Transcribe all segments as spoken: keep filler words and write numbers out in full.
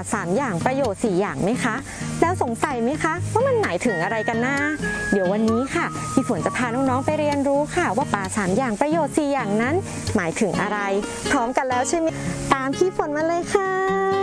สามอย่างประโยชน์สี่อย่างไหมคะแล้วสงสัยไหมคะว่ามันหมายถึงอะไรกันนะเดี๋ยววันนี้ค่ะพี่ฝนจะพาน้องๆไปเรียนรู้ค่ะว่าป่าสามอย่างประโยชน์สี่อย่างนั้นหมายถึงอะไรพร้อมกันแล้วใช่ไหมตามพี่ฝนมาเลยค่ะ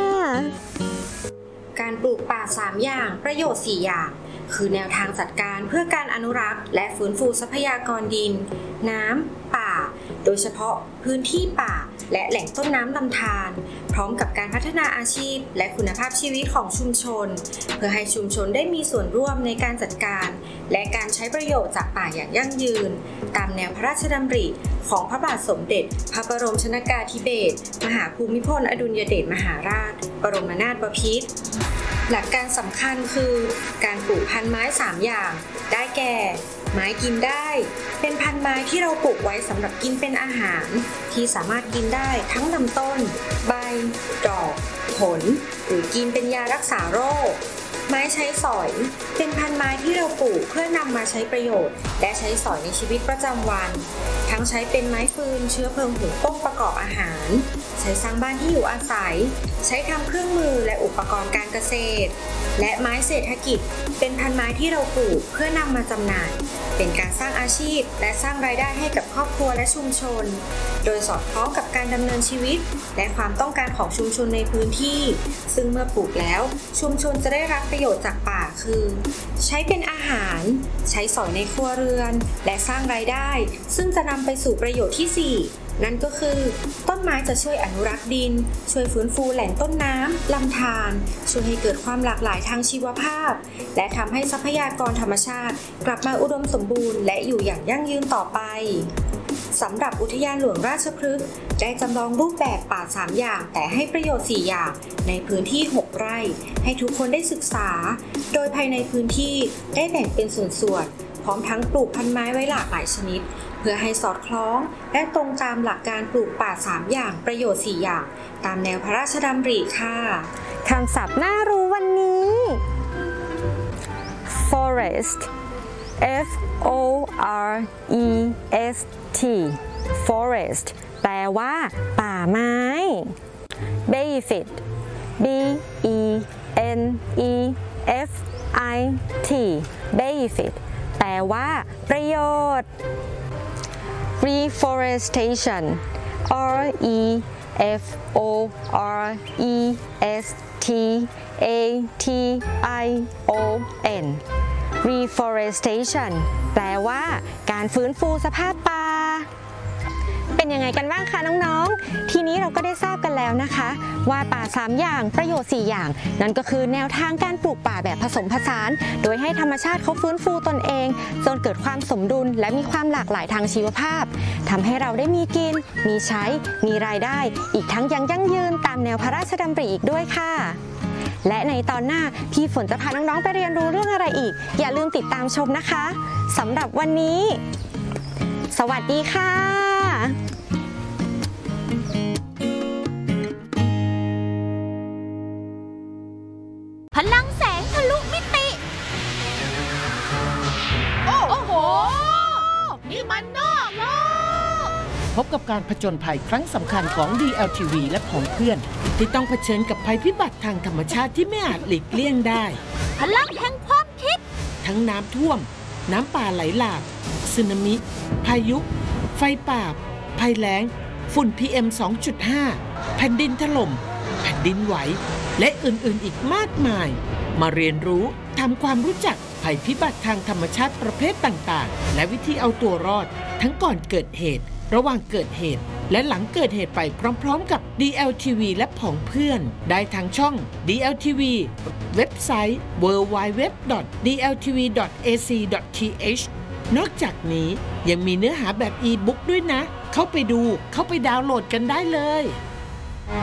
การปลูกป่าสามอย่างประโยชน์สี่อย่างคือแนวทางจัดการเพื่อการอนุรักษ์และฟื้นฟูทรัพยากรดินน้ำป่าโดยเฉพาะพื้นที่ป่าและแหล่งต้นน้ำลำธารพร้อมกับการพัฒนาอาชีพและคุณภาพชีวิตของชุมชนเพื่อให้ชุมชนได้มีส่วนร่วมในการจัดการและการใช้ประโยชน์จากป่าอย่างยั่งยืนตามแนวพระราชดำริของพระบาทสมเด็จพระบรมชนกาธิเบศรมหาภูมิพลอดุลยเดชมหาราชบรมนาถบพิตรหลักการสำคัญคือการปลูกพันธุ์ไม้สามอย่างได้แก่ไม้กินได้เป็นพันธุ์ไม้ที่เราปลูกไว้สำหรับกินเป็นอาหารที่สามารถกินได้ทั้งลำต้นใบดอกผลหรือกินเป็นยารักษาโรคไม้ใช้สอยเป็นพันธุ์ไม้ที่เราปลูกเพื่อนำมาใช้ประโยชน์และใช้สอยในชีวิตประจำวันทั้งใช้เป็นไม้ฟืนเชื้อเพลิงหุงต้มประกอบอาหารใช้สร้างบ้านที่อยู่อาศัยใช้ทำเครื่องมือและอุปกรณ์การเกษตรและไม้เศรษฐกิจเป็นพันธุ์ไม้ที่เราปลูกเพื่อนำมาจำหน่ายเป็นการสร้างอาชีพและสร้างรายได้ให้กับครอบครัวและชุมชนโดยสอดคล้องกับการดำเนินชีวิตและความต้องการของชุมชนในพื้นที่ซึ่งเมื่อปลูกแล้วชุมชนจะได้รับประโยชน์จากป่าคือใช้เป็นอาหารใช้สอยในครัวเรือนและสร้างรายได้ซึ่งจะนำไปสู่ประโยชน์ที่สี่นั่นก็คือต้นไม้จะช่วยอนุรักษ์ดินช่วยฟื้นฟูแหล่งต้นน้ำลำธารช่วยให้เกิดความหลากหลายทางชีวภาพและทำให้ทรัพยากรธรรมชาติกลับมาอุดมสมบูรณ์และอยู่อย่างยั่งยืนต่อไปสำหรับอุทยานหลวงราชพฤกษ์ได้จำลองรูปแบบป่าสามอย่างแต่ให้ประโยชน์สี่อย่างในพื้นที่หกไร่ให้ทุกคนได้ศึกษาโดยภายในพื้นที่ได้แบ่งเป็นส่วนๆพร้อมทั้งปลูกพันธุ์ไม้ไว้หลากหลายชนิดเพื่อให้สอดคล้องและตรงตามหลักการปลูกป่าสามอย่างประโยชน์สี่อย่างตามแนวพระราชดำริค่ะคำศัพท์น่ารู้วันนี้ forest F O R E S T forest แปลว่าป่าไม้ benefit B E N E F I T benefit แปลว่าประโยชน์ reforestation R E F O R E S T A T I O N reforestation แปลว่าการฟื้นฟูสภาพป่าเป็นยังไงกันบ้างคะน้องๆทีนี้เราก็ได้ทราบกันแล้วนะคะว่าป่าสามอย่างประโยชน์สี่อย่างนั่นก็คือแนวทางการปลูกป่าแบบผสมผสานโดยให้ธรรมชาติเขาฟื้นฟูตนเองจนเกิดความสมดุลและมีความหลากหลายทางชีวภาพทำให้เราได้มีกินมีใช้มีรายได้อีกทั้งยังยั่งยืนตามแนวพระราชดำริอีกด้วยค่ะและในตอนหน้าพี่ฝนจะพาน้องๆไปเรียนรู้เรื่องอะไรอีกอย่าลืมติดตามชมนะคะสำหรับวันนี้สวัสดีค่ะพลังแสงทะลุมิติโอ้โหนี่มันนอกโลกพบกับการผจญภัยครั้งสำคัญของ ดี แอล ที วี และของเพื่อนที่ต้องเผชิญกับภัยพิบัติทางธรรมชาติที่ไม่อาจหลีกเลี่ยงได้พลังแห่งความคิดทั้งน้ำท่วมน้ำป่าไหลหลากสึนามิพายุไฟป่าภัยแล้งฝุ่น พี เอ็ม สองจุดห้า แผ่นดินถล่มแผ่นดินไหวและอื่นๆอีกมากมายมาเรียนรู้ทำความรู้จักภัยพิบัติทางธรรมชาติประเภทต่างๆและวิธีเอาตัวรอดทั้งก่อนเกิดเหตุระหว่างเกิดเหตุและหลังเกิดเหตุไปพร้อมๆกับ ดี แอล ที วี และผองเพื่อนได้ทางช่อง ดี แอล ที วี เว็บไซต์ ดับเบิลยู ดับเบิลยู ดับเบิลยู ดอท ดี แอล ที วี ดอท เอ ซี ดอท ที เอช นอกจากนี้ยังมีเนื้อหาแบบอีบุ๊กด้วยนะเข้าไปดูเข้าไปดาวน์โหลดกันได้เลย